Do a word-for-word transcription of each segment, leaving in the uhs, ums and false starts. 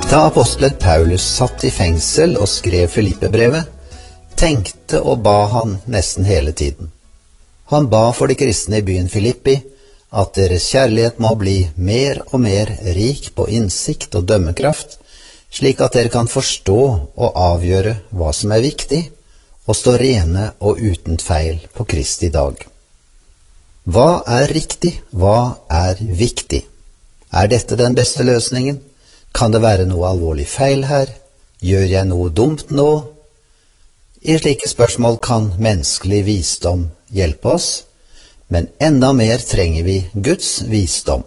Da apostelen Paulus satt i fengsel og skrev Filippe-brevet, tenkte og ba han nesten hele tiden. Han ba for de kristne i byen Filippi at deres kjærlighet må bli mer og mer rik på innsikt og dømmekraft, slik at dere kan forstå og avgjøre hva som er viktig, og stå rene og uten feil på Kristi dag. Hva er riktig? Hva er viktig? Er dette den beste løsningen? Kan det være noe alvorlig feil her? Gjør jeg noe dumt nå? I slike spørsmål kan menneskelig visdom hjelpe oss, men enda mer trenger vi Guds visdom.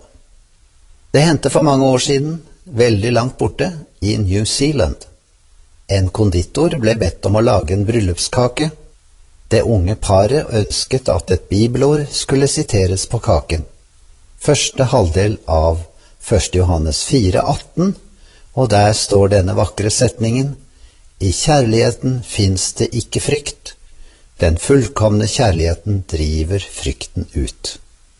Det hendte for mange år siden, veldig langt borte, i New Zealand. En konditor ble bedt om å lage en bryllupskake. Det unge paret ønsket at et bibelord skulle siteres på kaken. Første halvdel av første Johannes fire atten, og der står denne vakre setningen: I kjærligheten finnes det ikke frykt. Den fullkomne kjærligheten driver frykten ut.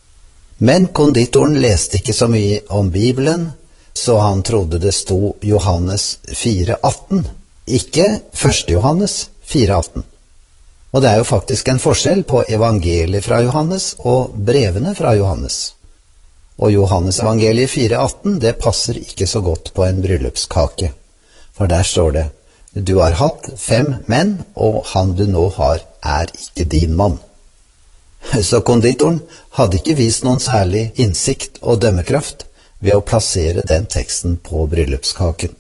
Men konditoren leste ikke så mye om Bibelen, så han trodde det sto Johannes fire atten, ikke første Johannes fire atten. Og det er jo faktisk en forskjell på evangeliet fra Johannes og brevene fra Johannes. Og Johannes evangeliet fire atten, det passer ikke så godt på en bryllupskake. For der står det: Du har hatt fem menn, og han du nå har, er ikke din mann. Så konditoren hadde ikke vist noen særlig innsikt og dømmekraft ved å plassere den teksten på bryllupskaken.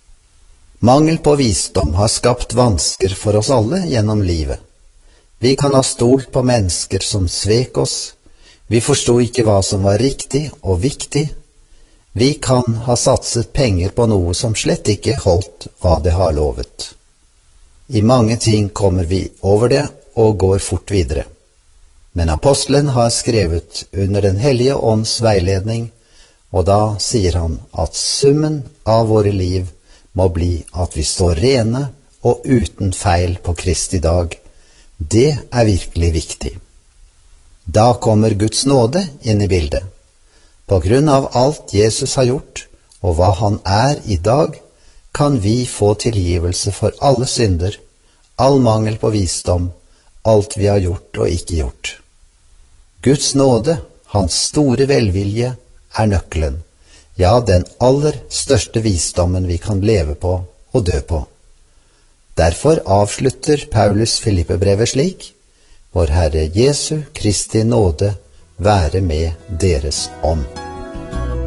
Mangel på visdom har skapt vansker for oss alle gjennom livet. Vi kan ha stolt på mennesker som svek oss. Vi forstod ikke hva som var riktig og viktig. Vi kan ha satset penger på noe som slett ikke holdt hva det har lovet. I mange ting kommer vi over det og går fort videre. Men apostelen har skrevet under Den hellige ånds veiledning, og da sier han at summen av våre liv må bli at vi står rene og uten feil på Kristi dag. Det er virkelig viktig. Da kommer Guds nåde inn i bildet. På grunn av alt Jesus har gjort, og hva han er i dag, kan vi få tilgivelse for alle synder, all mangel på visdom, alt vi har gjort og ikke gjort. Guds nåde, hans store velvilje, er nøkkelen, ja, den aller største visdommen vi kan leve på og dø på. Derfor avslutter Paulus Filippe-brevet slik: Vår Herre Jesu Kristi nåde være med deres ånd.